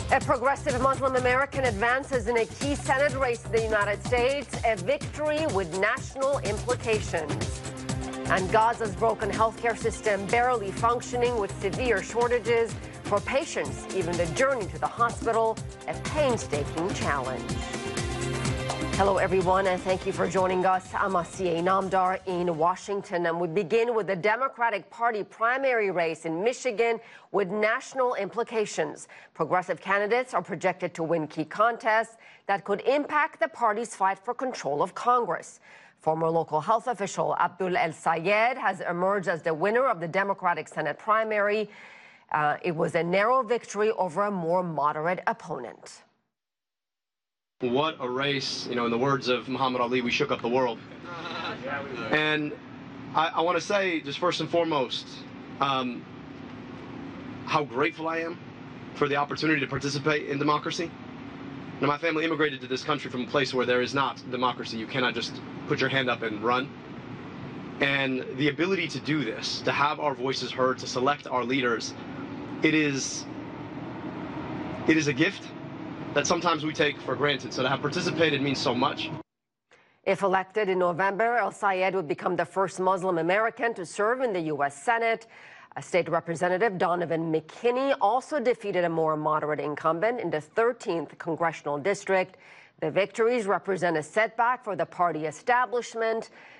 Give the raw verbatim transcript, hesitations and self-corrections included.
A progressive Muslim American advances in a key Senate race in the United States, a victory with national implications. And Gaza's broken healthcare system barely functioning with severe shortages for patients. Even the journey to the hospital, a painstaking challenge. Hello, everyone, and thank you for joining us. I'm Asiye Namdar in Washington, and we begin with the Democratic Party primary race in Michigan with national implications. Progressive candidates are projected to win key contests that could impact the party's fight for control of Congress. Former local health official Abdul El Sayed has emerged as the winner of the Democratic Senate primary. Uh, it was a narrow victory over a more moderate opponent. What a race. You know, in the words of Muhammad Ali, we shook up the world. And I, I want to say, just first and foremost, um, how grateful I am for the opportunity to participate in democracy. Now, my family immigrated to this country from a place where there is not democracy. You cannot just put your hand up and run. And the ability to do this, to have our voices heard, to select our leaders, it is, it is a gift that sometimes we take for granted. So to have participated means so much. If elected in November, El Sayed would become the first Muslim American to serve in the U S Senate. A state representative, Donovan McKinney, also defeated a more moderate incumbent in the thirteenth congressional district. The victories represent a setback for the party establishment.